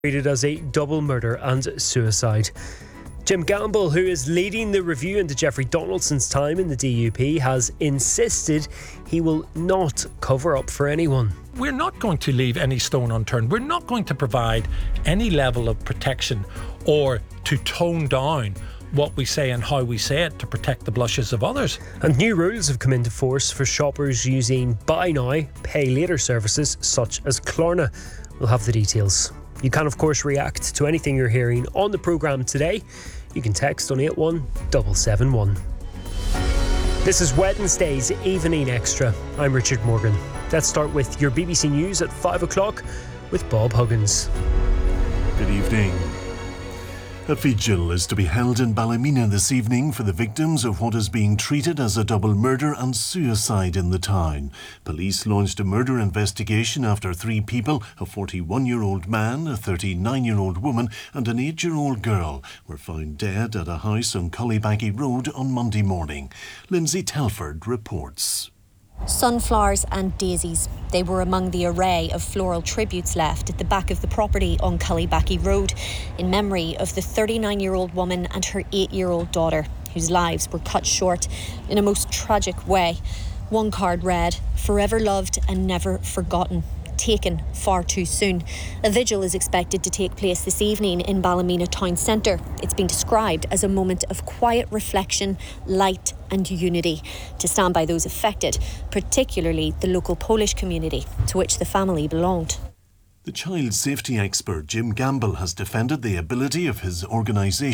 Treated as a double murder and suicide. Jim Gamble, who is leading the review into Jeffrey Donaldson's time in the DUP, has insisted he will not cover up for anyone. We're not going to leave any stone unturned. We're not going to provide any level of protection or to tone down what we say and how we say it to protect the blushes of others. And new rules have come into force for shoppers using buy now, pay later services such as Klarna. We'll have the details. You can, of course, react to anything you're hearing on the programme today. You can text on 81771. This is Wednesday's Evening Extra. I'm Richard Morgan. Let's start with your BBC News at 5 o'clock with Bob Huggins. Good evening. A vigil is to be held in Ballymena this evening for the victims of what is being treated as a double murder and suicide in the town. Police launched a murder investigation after 3 people, a 41-year-old man, a 39-year-old woman and an 8-year-old girl, were found dead at a house on Cullybackey Road on Monday morning. Lindsay Telford reports. Sunflowers and daisies. They were among the array of floral tributes left at the back of the property on Cullybackey Road in memory of the 39-year-old woman and her 8-year-old daughter, whose lives were cut short in a most tragic way. One card read, "Forever loved and never forgotten. Taken far too soon." A vigil is expected to take place this evening in Ballymena Town Centre. It's been described as a moment of quiet reflection, light and unity to stand by those affected, particularly the local Polish community to which the family belonged. The child safety expert Jim Gamble has defended the ability of his organisation